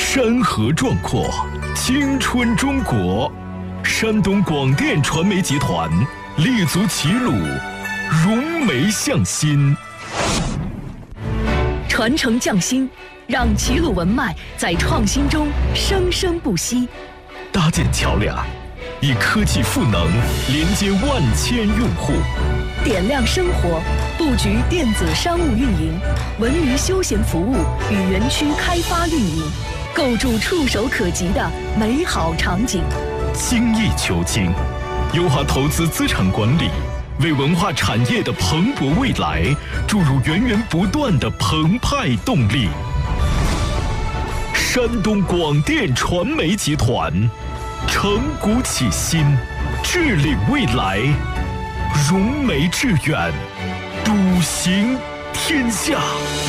山河壮阔，青春中国。山东广电传媒集团立足齐鲁，融媒向心， 传承匠心，让齐鲁文脉在创新中生生不息。 搭建桥梁，以科技赋能连接万千用户。 点亮生活，布局电子商务运营、文娱休闲服务与园区开发运营，构筑触手可及的美好场景。 精益求精，优化投资资产管理，为文化产业的蓬勃未来注入源源不断的澎湃动力。山东广电传媒集团，承古启新，治理未来，融媒致远，笃行天下。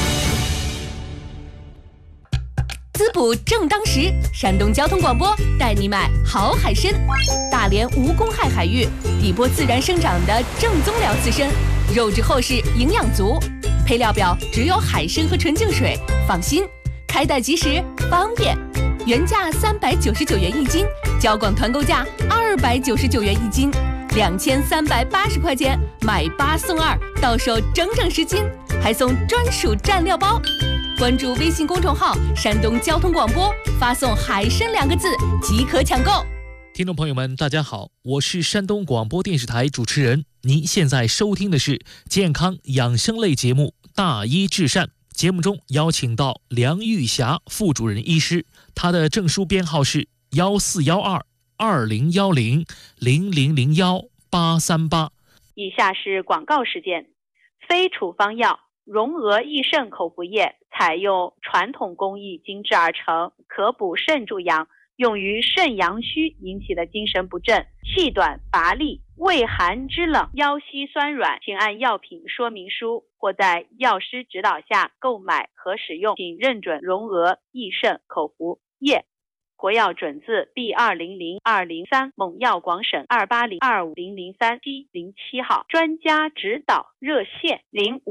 滋补正当时，山东交通广播带你买好海参。大连无公害海域，底波自然生长的正宗辽刺参，肉质厚实，营养足。配料表只有海参和纯净水，放心，开袋即食，方便。原价399元一斤，交广团购价299元一斤，2380块钱买8送2，到手整整10斤，还送专属蘸料包。关注微信公众号山东交通广播，发送海参2个字即可抢购。 听众朋友们大家好，我是山东广播电视台主持人，您现在收听的是健康养生类节目大医治善。节目中邀请到梁玉霞副主任医师，他的证书编号是1412201000018338。 以下是广告时间。非处方药荣俄益肾口服液采用传统工艺精制而成，可补肾助阳，用于肾阳虚引起的精神不振、气短乏力、畏寒肢冷、腰膝酸软，请按药品说明书或在药师指导下购买和使用，请认准荣俄益肾口服液。国药准字 B200203，蒙药广审28025003707号，专家指导热线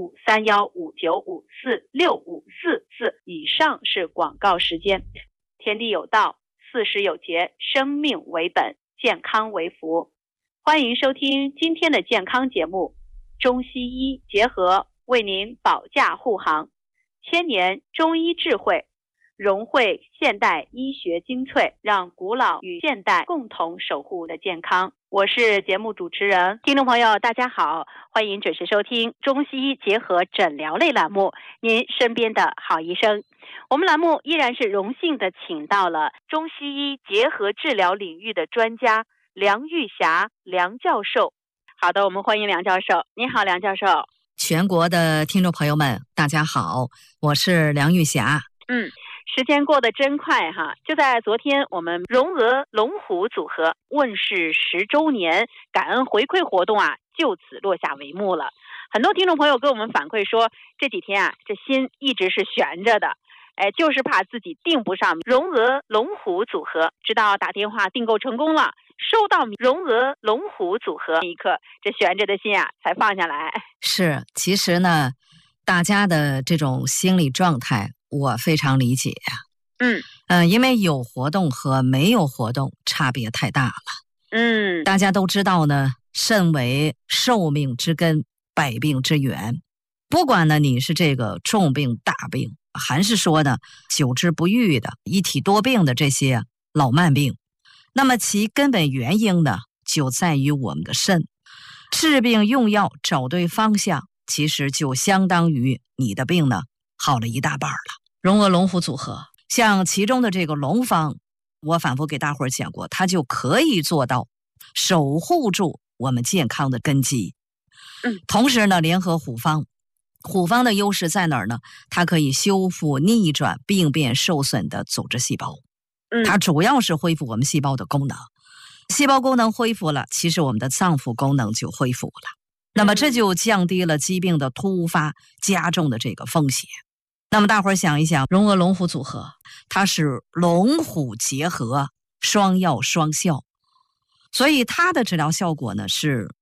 053159546544。以上是广告时间。天地有道，40有节，生命为本，健康为福。欢迎收听今天的健康节目，中西医结合为您保驾护航，千年中医智慧融汇现代医学精粹，让古老与现代共同守护的健康。我是节目主持人，听众朋友大家好，欢迎准时收听中西医结合诊疗类栏目，您身边的好医生。我们栏目依然是荣幸的请到了中西医结合治疗领域的专家梁玉霞梁教授。好的，我们欢迎梁教授。你好，梁教授。 全国的听众朋友们大家好，我是梁玉霞。 时间过得真快哈！就在昨天，我们荣俄龙虎组合问世10周年感恩回馈活动就此落下帷幕了。很多听众朋友跟我们反馈说，这几天这心一直是悬着的，就是怕自己订不上荣俄龙虎组合。直到打电话订购成功了，收到荣俄龙虎组合那一刻，这悬着的心才放下来。 是，其实呢，大家的这种心理状态我非常理解因为有活动和没有活动差别太大了。大家都知道呢，肾为寿命之根，百病之源。不管呢你是这个重病大病，还是说呢久治不愈的一体多病的这些老慢病，那么其根本原因呢就在于我们的肾。治病用药找对方向，其实就相当于你的病呢好了一大半了。荣俄龙虎组合，像其中的这个龙方，我反复给大伙儿讲过，它就可以做到守护住我们健康的根基。同时呢，联合虎方，虎方的优势在哪儿呢？它可以修复逆转病变受损的组织细胞，它主要是恢复我们细胞的功能。细胞功能恢复了，其实我们的脏腑功能就恢复了，那么这就降低了疾病的突发加重的这个风险。那么大伙儿想一想，荣俄龙虎组合，它是龙虎结合，双药双效，所以它的治疗效果呢是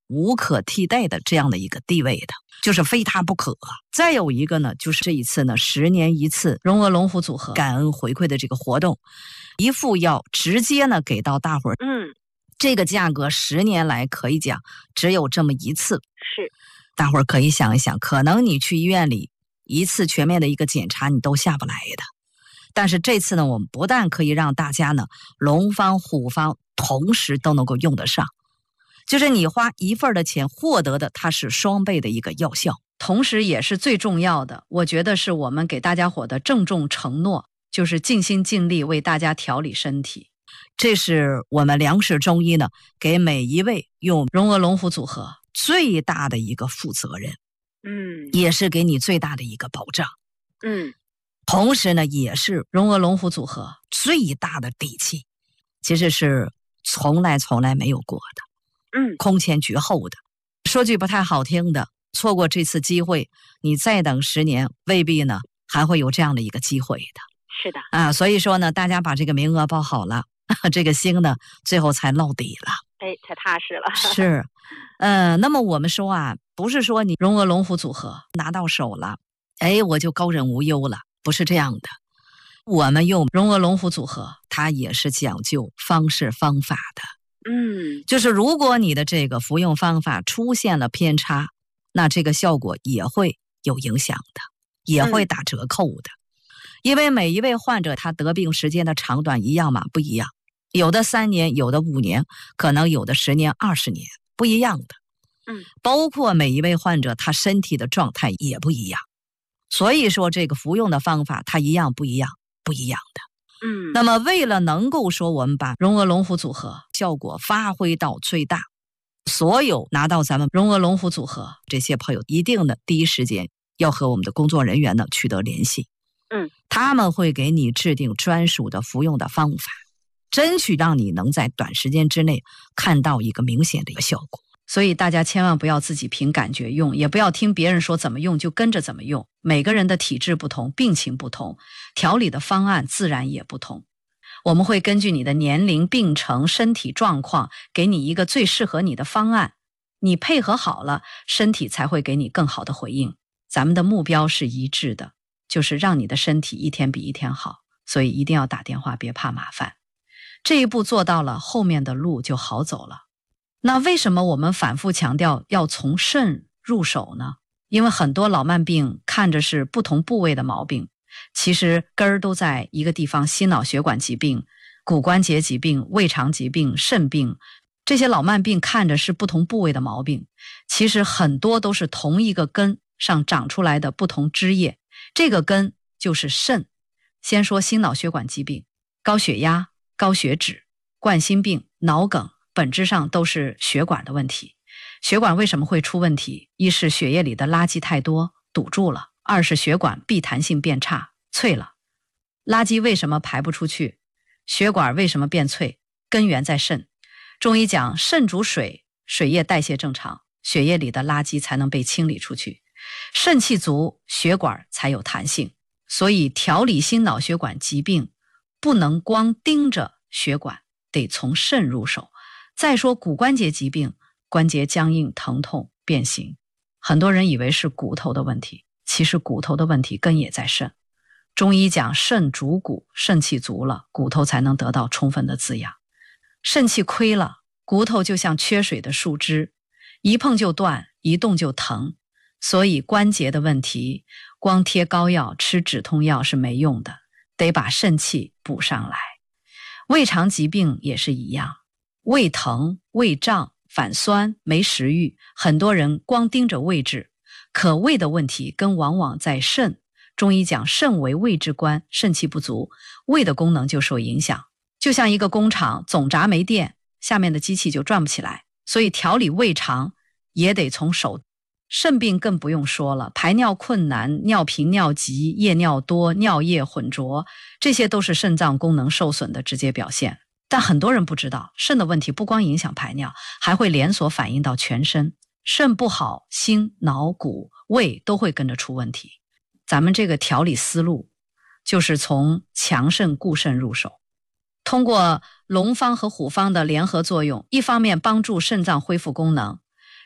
无可替代的这样的一个地位的，就是非它不可。再有一个呢，就是这一次呢10年一次荣鹅龙虎组合感恩回馈的这个活动，一副药直接呢给到大伙儿。这个价格10年来可以讲只有这么一次。 是， 大伙儿可以想一想，可能你去医院里一次全面的一个检查你都下不来的。但是这次呢，我们不但可以让大家呢龙方虎方同时都能够用得上，就是你花一份的钱获得的它是双倍的一个药效， 同时也是最重要的，我觉得是我们给大家伙的郑重承诺，就是尽心尽力为大家调理身体。 这是我们粮食中医呢给每一位用荣鹅龙虎组合最大的一个负责任，也是给你最大的一个保障，同时呢也是荣鹅龙虎组合最大的底气，其实是从来没有过的，空前绝后的。说句不太好听的，错过这次机会，你再等10年，未必呢还会有这样的一个机会的。 是的所以说呢，大家把这个名额报好了，这个心呢最后才落底了， 才踏实了。 是，那么我们说不是说你荣鹅龙虎组合拿到手了，我就高枕无忧了，不是这样的。我们用荣鹅龙虎组合， 它也是讲究方式方法的。就是如果你的这个服用方法出现了偏差，那这个效果也会有影响的，也会打折扣的。因为每一位患者他得病时间的长短一样吗？不一样，有的3年，有的5年，可能有的10年、20年，不一样的。包括每一位患者他身体的状态也不一样，所以说这个服用的方法它一样不一样，不一样的。那么为了能够说我们把荣鹅龙虎组合效果发挥到最大，所有拿到咱们荣鹅龙虎组合这些朋友一定的第一时间要和我们的工作人员呢取得联系。他们会给你制定专属的服用的方法，争取让你能在短时间之内看到一个明显的一个效果。 所以大家千万不要自己凭感觉用，也不要听别人说怎么用就跟着怎么用。每个人的体质不同，病情不同，调理的方案自然也不同。我们会根据你的年龄、病程、身体状况，给你一个最适合你的方案。你配合好了，身体才会给你更好的回应。咱们的目标是一致的，就是让你的身体一天比一天好。所以一定要打电话，别怕麻烦。这一步做到了，后面的路就好走了。那为什么我们反复强调要从肾入手呢？因为很多老慢病看着是不同部位的毛病，其实根儿都在一个地方，心脑血管疾病、骨关节疾病、胃肠疾病、肾病，这些老慢病看着是不同部位的毛病，其实很多都是同一个根上长出来的不同枝叶，这个根就是肾。先说心脑血管疾病，高血压、高血脂、冠心病、脑梗，本质上都是血管的问题。血管为什么会出问题？一是血液里的垃圾太多堵住了，二是血管闭弹性变差脆了。垃圾为什么排不出去？血管为什么变脆？根源在肾。中医讲肾主水，水液代谢正常，血液里的垃圾才能被清理出去。肾气足，血管才有弹性。所以调理心脑血管疾病不能光盯着血管，得从肾入手。再说骨关节疾病，关节僵硬、疼痛、变形，很多人以为是骨头的问题，其实骨头的问题根也在肾。中医讲肾主骨，肾气足了，骨头才能得到充分的滋养。肾气亏了，骨头就像缺水的树枝，一碰就断，一动就疼。所以关节的问题，光贴膏药、吃止痛药是没用的，得把肾气补上来。胃肠疾病也是一样，胃疼、胃胀、反酸、没食欲，很多人光盯着胃治，可胃的问题根往往在肾。中医讲肾为胃之官，肾气不足，胃的功能就受影响。就像一个工厂总闸没电，下面的机器就转不起来，所以调理胃肠也得从手。肾病更不用说了，排尿困难、尿频尿急、夜尿多、尿液浑浊，这些都是肾脏功能受损的直接表现。但很多人不知道，肾的问题不光影响排尿，还会连锁反映到全身。肾不好，心、脑、骨、胃都会跟着出问题。咱们这个调理思路就是从强肾固肾入手，通过龙方和虎方的联合作用，一方面帮助肾脏恢复功能，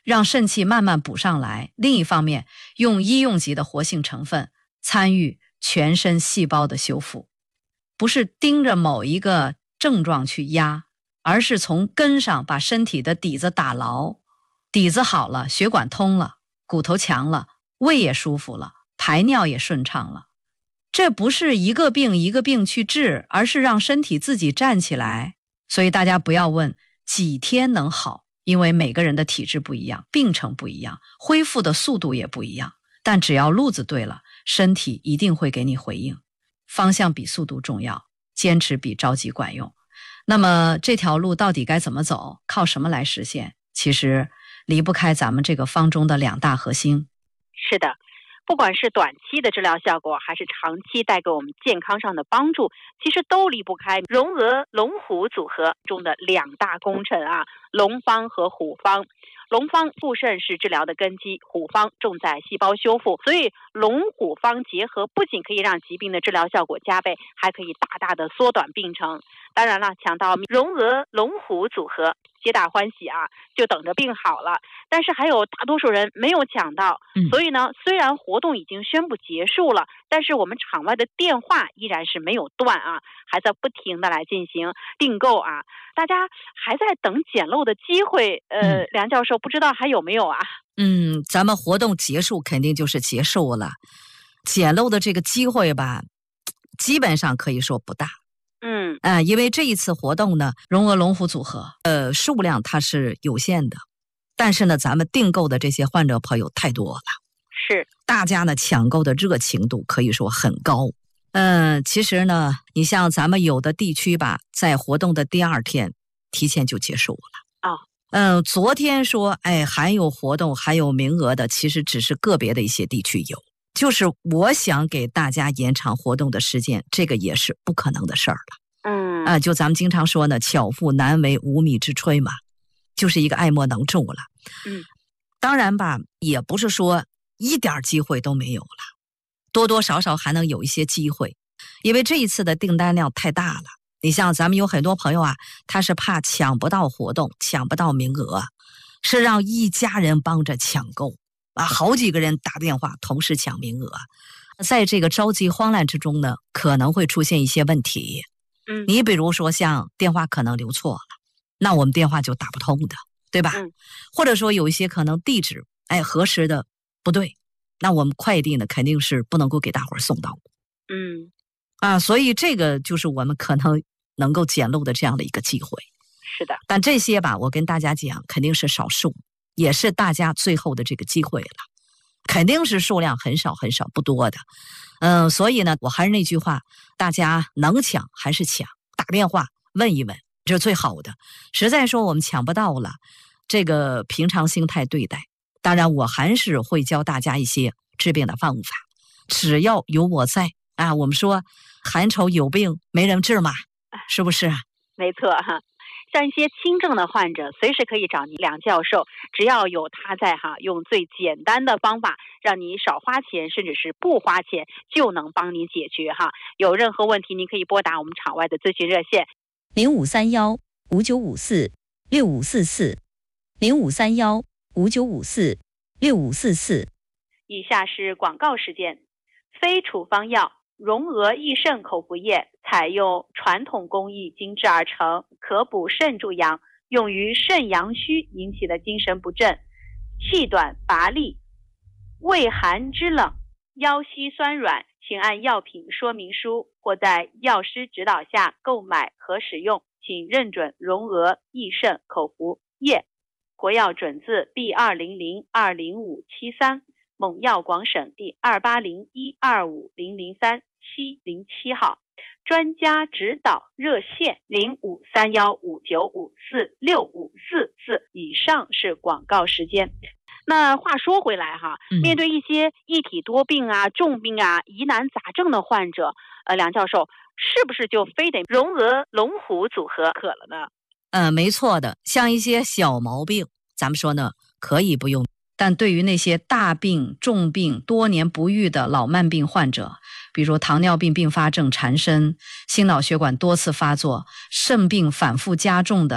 让肾气慢慢补上来，另一方面用医用级的活性成分参与全身细胞的修复，不是盯着某一个症状去压，而是从根上把身体的底子打牢，底子好了，血管通了，骨头强了，胃也舒服了，排尿也顺畅了。这不是一个病一个病去治，而是让身体自己站起来。所以大家不要问几天能好，因为每个人的体质不一样，病程不一样，恢复的速度也不一样。但只要路子对了，身体一定会给你回应。方向比速度重要，坚持比着急管用。那么这条路到底该怎么走，靠什么来实现？其实离不开咱们这个方中的2大核心。 是的，不管是短期的治疗效果，还是长期带给我们健康上的帮助，其实都离不开荣俄龙虎组合中的2大功臣啊，龙方和虎方。龙方复肾是治疗的根基，虎方重在细胞修复，所以龙虎方结合不仅可以让疾病的治疗效果加倍，还可以大大的缩短病程。当然了，抢到荣俄龙虎组合皆大欢喜啊，就等着病好了。但是还有大多数人没有抢到，所以呢，虽然活动已经宣布结束了，但是我们场外的电话依然是没有断啊，还在不停的来进行订购啊，大家还在等捡漏的机会。梁教授不知道还有没有啊？ 咱们活动结束肯定就是结束了，捡漏的这个机会吧，基本上可以说不大。因为这一次活动呢，荣俄龙虎组合，数量它是有限的，但是呢，咱们订购的这些患者朋友太多了， 是大家呢抢购的热情度可以说很高。其实呢，你像咱们有的地区吧，在活动的第2天提前就结束了。昨天说还有活动还有名额的，其实只是个别的一些地区有。就是我想给大家延长活动的时间，这个也是不可能的事儿了。就咱们经常说呢，巧妇难为无米之炊嘛，就是一个爱莫能助了。当然吧，也不是说一点机会都没有了，多多少少还能有一些机会，因为这一次的订单量太大了。你像咱们有很多朋友啊，他是怕抢不到活动，抢不到名额，是让一家人帮着抢购啊，好几个人打电话同时抢名额。在这个着急慌乱之中呢，可能会出现一些问题。你比如说像电话可能留错了，那我们电话就打不通的，对吧？或者说有一些可能地址核实的不对，那我们快递呢肯定是不能够给大伙儿送到。所以这个就是我们可能够捡漏的这样的一个机会。 是的， 但这些吧，我跟大家讲，肯定是少数，也是大家最后的这个机会了，肯定是数量很少很少不多的。所以呢，我还是那句话，大家能抢还是抢，打电话问一问，这是最好的。实在说我们抢不到了，这个平常心态对待。当然我还是会教大家一些治病的方法，只要有我在啊，我们说寒愁有病没人治嘛，是不是？ 没错哈。像一些轻症的患者，随时可以找你梁教授，只要有他在用最简单的方法，让你少花钱，甚至是不花钱，就能帮你解决有任何问题，您可以拨打我们场外的咨询热线 0531-5954-6544，0531-5954-6544。 以下是广告时间。非处方药荣俄益肾口服液采用传统工艺精制而成，可补肾助阳，用于肾阳虚引起的精神不振、气短乏力、畏寒肢冷、腰膝酸软，请按药品说明书或在药师指导下购买和使用，请认准荣俄益肾口服液。国药准字 B200-20573，蒙药广省第280125003-707号，专家指导热线053159546544。以上是广告时间。那话说回来面对一些一体多病重病疑难杂症的患者，梁教授是不是就非得荣俄龙虎组合可了呢？ 没错的，像一些小毛病，咱们说呢可以不用。 但对于那些大病、重病、多年不愈的老慢病患者，比如糖尿病并发症缠身、心脑血管多次发作、肾病反复加重的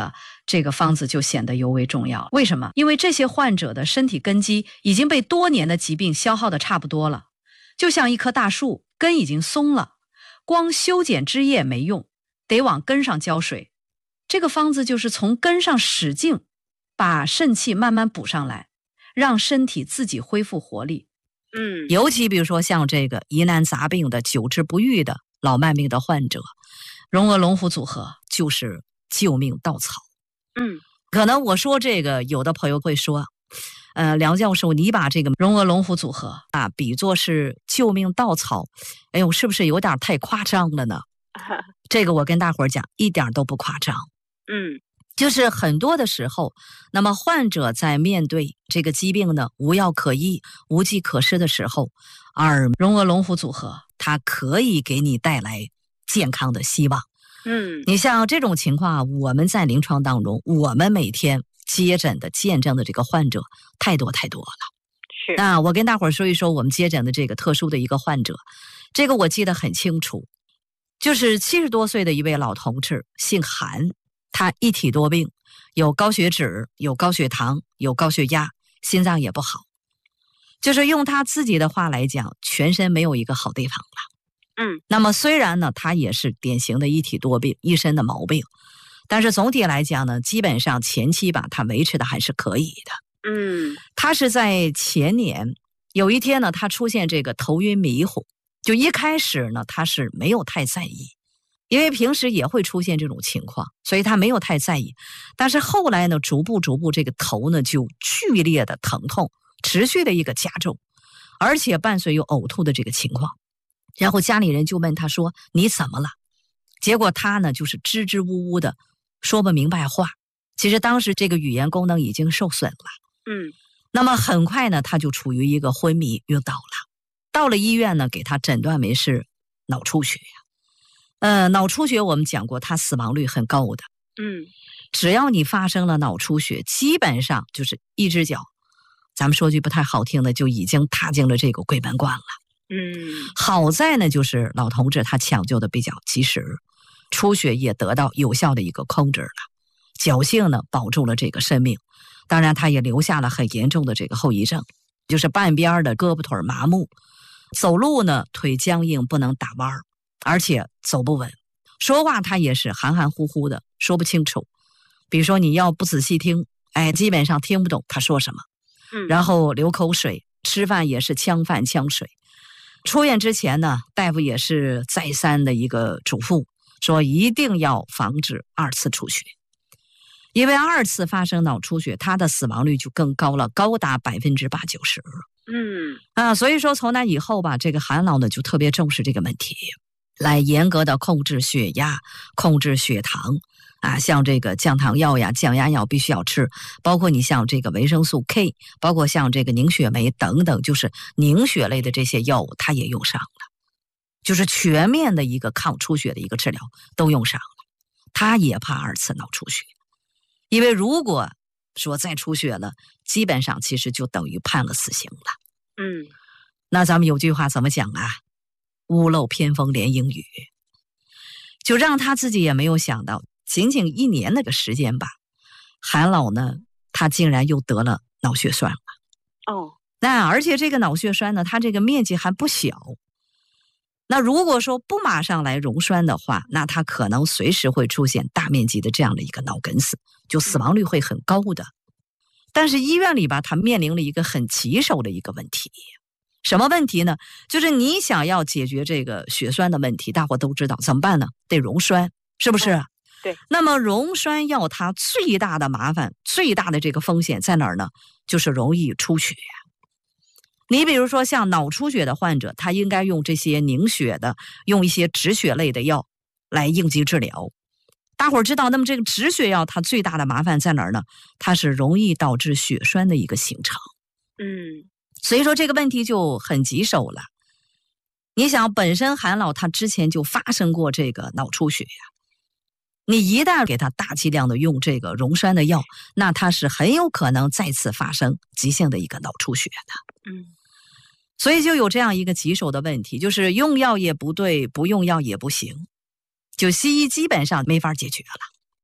这个方子就显得尤为重要。为什么？因为这些患者的身体根基已经被多年的疾病消耗的差不多了，就像一棵大树，根已经松了，光修剪枝叶没用，得往根上浇水。这个方子就是从根上使劲把肾气慢慢补上来，让身体自己恢复活力。 尤其比如说像这个疑难杂病的、久治不愈的老慢病的患者， 荣鹅龙虎组合就是救命稻草。可能我说这个，有的朋友会说，梁教授，你把这个荣鹅龙虎组合比作是救命稻草，哎呦，是不是有点太夸张了呢？这个我跟大伙儿讲，一点都不夸张。就是很多的时候，那么患者在面对这个疾病呢，无药可医、无计可施的时候，而荣鹅龙虎组合它可以给你带来健康的希望。你像这种情况，我们在临床当中，我们每天接诊的见证的这个患者太多太多了。 是。 那我跟大伙儿说一说我们接诊的这个特殊的一个患者，这个我记得很清楚，就是70多岁的一位老同志，姓韩。他一体多病，有高血脂，有高血糖，有高血压，心脏也不好。就是用他自己的话来讲，全身没有一个好地方了。那么虽然呢，他也是典型的一体多病，一身的毛病，但是总体来讲呢，基本上前期吧，他维持的还是可以的。他是在前年有一天呢，他出现这个头晕迷糊，就一开始呢，他是没有太在意。因为平时也会出现这种情况，所以他没有太在意。但是后来呢，逐步这个头呢就剧烈的疼痛，持续的一个加重，而且伴随有呕吐的这个情况。然后家里人就问他说：“你怎么了？”结果他呢就是支支吾吾的说不明白话。其实当时这个语言功能已经受损了。那么很快呢，他就处于一个昏迷晕倒了。到了医院呢，给他诊断为是脑出血呀。脑出血我们讲过，它死亡率很高的。只要你发生了脑出血，基本上就是一只脚，咱们说句不太好听的，就已经踏进了这个鬼门关了。好在呢，就是老同志他抢救的比较及时，出血也得到有效的一个控制了，侥幸呢保住了这个生命。当然，他也留下了很严重的这个后遗症，就是半边的胳膊腿麻木，走路呢腿僵硬，不能打弯儿。而且走不稳，说话他也是含含糊糊的，说不清楚。比如说你要不仔细听，基本上听不懂他说什么。然后流口水，吃饭也是呛饭呛水。出院之前呢，大夫也是再三的一个嘱咐，说一定要防止2次出血，因为2次发生脑出血，它的死亡率就更高了，高达80%-90%。所以说从那以后吧，这个韩老呢就特别重视这个问题。来严格的控制血压，控制血糖像这个降糖药呀、降压药必须要吃，包括你像这个维生素 K， 包括像这个凝血酶等等，就是凝血类的这些药物，它也用上了，就是全面的一个抗出血的一个治疗都用上了。他也怕2次脑出血，因为如果说再出血了，基本上其实就等于判了死刑了。那咱们有句话怎么讲啊？屋漏偏逢连阴雨，就让他自己也没有想到，仅仅1年那个时间吧，韩老呢，他竟然又得了脑血栓了。那而且这个脑血栓呢，它这个面积还不小。那如果说不马上来溶栓的话，那它可能随时会出现大面积的这样的一个脑梗死，就死亡率会很高的。但是医院里吧，他面临了一个很棘手的一个问题。什么问题呢？就是你想要解决这个血栓的问题，大伙都知道怎么办呢？得溶栓，是不是？ 对。 那么溶栓药它最大的麻烦，最大的这个风险在哪儿呢？就是容易出血。你比如说像脑出血的患者，他应该用这些凝血的，用一些止血类的药来应急治疗。大伙儿知道，那么这个止血药它最大的麻烦在哪儿呢？它是容易导致血栓的一个形成。所以说这个问题就很棘手了。你想，本身韩老他之前就发生过这个脑出血呀，你一旦给他大剂量的用这个溶栓的药，那他是很有可能再次发生急性的一个脑出血的。所以就有这样一个棘手的问题，就是用药也不对，不用药也不行，就西医基本上没法解决了。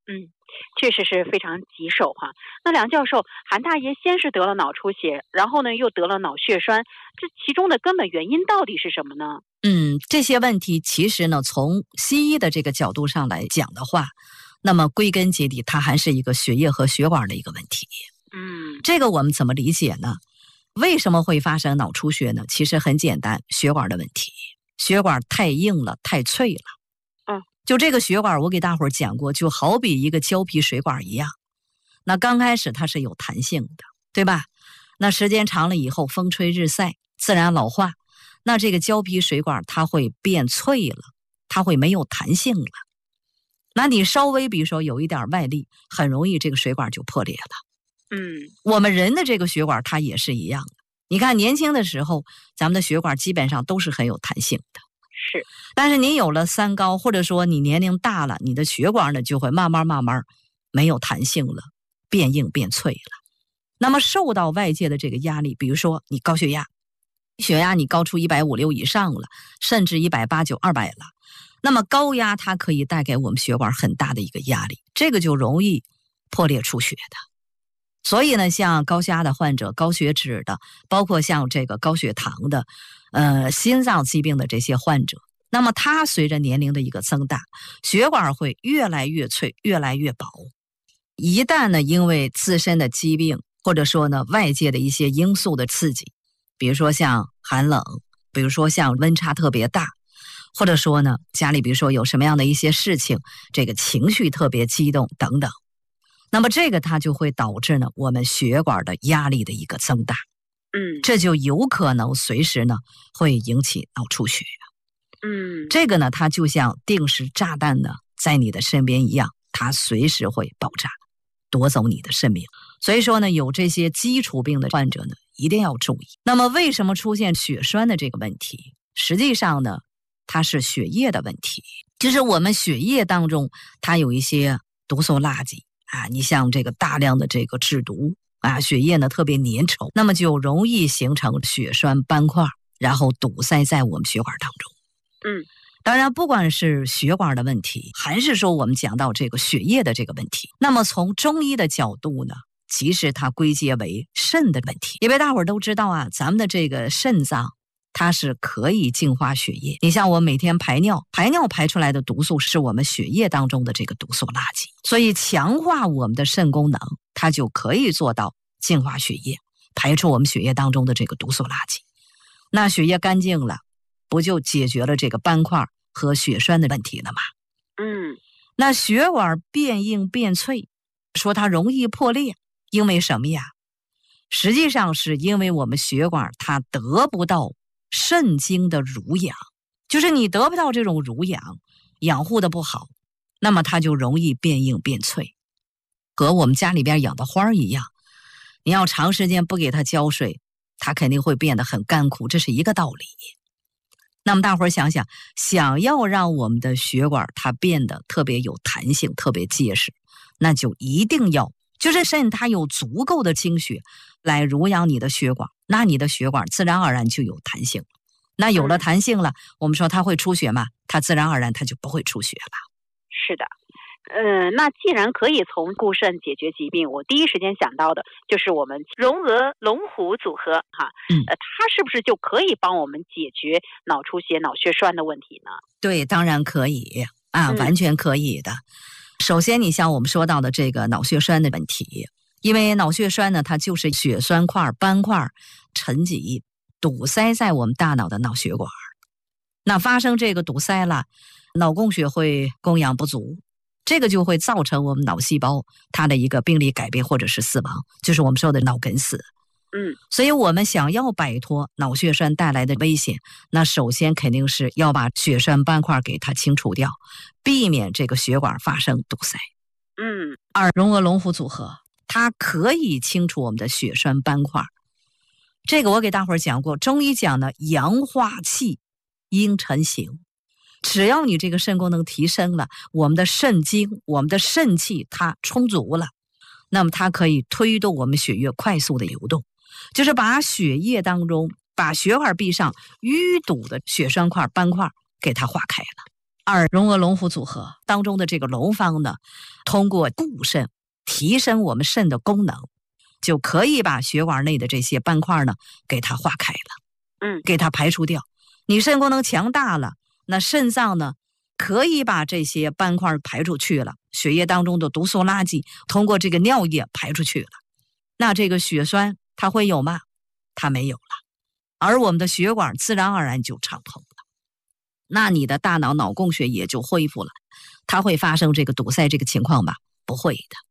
确实是非常棘手哈。那梁教授，韩大爷先是得了脑出血，然后呢又得了脑血栓，这其中的根本原因到底是什么呢？ 这些问题其实呢，从西医的这个角度上来讲的话，那么归根结底，它还是一个血液和血管的一个问题。这个我们怎么理解呢？为什么会发生脑出血呢？其实很简单，血管的问题，血管太硬了，太脆了。就这个血管，我给大伙儿讲过，就好比一个胶皮水管一样。那刚开始它是有弹性的，对吧？那时间长了以后，风吹日晒，自然老化，那这个胶皮水管它会变脆了，它会没有弹性了。那你稍微比如说有一点外力，很容易这个水管就破裂了。我们人的这个血管它也是一样的。你看年轻的时候，咱们的血管基本上都是很有弹性的。但是你有了三高，或者说你年龄大了，你的血管呢就会慢慢没有弹性了，变硬变脆了。那么受到外界的这个压力，比如说你高血压，血压你高出150以上了，甚至180、200了，那么高压它可以带给我们血管很大的一个压力，这个就容易破裂出血的。所以呢，像高血压的患者、高血脂的，包括像这个高血糖的心脏疾病的这些患者，那么它随着年龄的一个增大，血管会越来越脆，越来越薄。一旦呢，因为自身的疾病，或者说呢外界的一些因素的刺激，比如说像寒冷，比如说像温差特别大，或者说呢家里比如说有什么样的一些事情，这个情绪特别激动等等，那么这个它就会导致呢我们血管的压力的一个增大。这就有可能随时呢会引起脑出血。这个呢它就像定时炸弹呢在你的身边一样，它随时会爆炸，夺走你的生命。所以说呢，有这些基础病的患者呢一定要注意。那么为什么出现血栓的这个问题？实际上呢它是血液的问题，就是我们血液当中它有一些毒素垃圾你像这个大量的这个制毒血液呢特别粘稠，那么就容易形成血栓斑块，然后堵塞在我们血管当中。当然不管是血管的问题，还是说我们讲到这个血液的这个问题，那么从中医的角度呢，其实它归结为肾的问题。因为大伙儿都知道咱们的这个肾脏它是可以净化血液。你像我每天排尿排出来的毒素是我们血液当中的这个毒素垃圾，所以强化我们的肾功能，它就可以做到净化血液，排出我们血液当中的这个毒素垃圾。那血液干净了，不就解决了这个斑块和血栓的问题了吗？那血管变硬变脆，说它容易破裂，因为什么呀？实际上是因为我们血管它得不到肾精的濡养，就是你得不到这种濡养，养护的不好，那么它就容易变硬变脆，和我们家里边养的花一样，你要长时间不给它浇水，它肯定会变得很干枯，这是一个道理。那么大伙儿想想，想要让我们的血管它变得特别有弹性，特别结实，那就一定要就是肾它有足够的精血来濡养你的血管，那你的血管自然而然就有弹性。那有了弹性了，我们说它会出血吗？它自然而然它就不会出血了。 是的。那既然可以从固肾解决疾病，我第一时间想到的就是我们荣鹅龙虎组合它是不是就可以帮我们解决脑出血、脑血栓的问题呢？ 对，当然可以完全可以的。首先你像我们说到的这个脑血栓的问题，因为脑血栓呢它就是血栓块、斑块沉积堵塞在我们大脑的脑血管，那发生这个堵塞了，脑供血会供氧不足，这个就会造成我们脑细胞它的一个病理改变或者是死亡，就是我们说的脑梗死。所以我们想要摆脱脑血栓带来的危险，那首先肯定是要把血栓斑块给它清除掉，避免这个血管发生堵塞。而荣鹅龙虎组合它可以清除我们的血栓斑块。这个我给大伙儿讲过，中医讲呢，阳化气，阴沉形。只要你这个肾功能提升了，我们的肾精、我们的肾气它充足了，那么它可以推动我们血液快速的流动，就是把血液当中把血管壁上淤堵的血栓块、斑块给它化开了。 二荣额龙虎组合当中的这个龙方呢，通过固肾提升我们肾的功能，就可以把血管内的这些斑块呢给它化开了，给它排除掉。你肾功能强大了，那肾脏呢可以把这些斑块排出去了，血液当中的毒素垃圾通过这个尿液排出去了，那这个血栓它会有吗？它没有了，而我们的血管自然而然就畅通了，那你的大脑脑供血也就恢复了。它会发生这个堵塞这个情况吧？不会的。